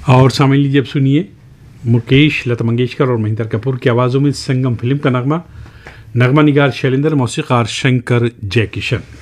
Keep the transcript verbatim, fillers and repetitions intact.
और सामने लीजिए अब सुनिए मुकेश, लता मंगेशकर और महेंद्र कपूर की आवाज़ों में संगम फिल्म का नगमा। नगमा निगार शैलेंद्र, मौसीक़ार शंकर जयकिशन।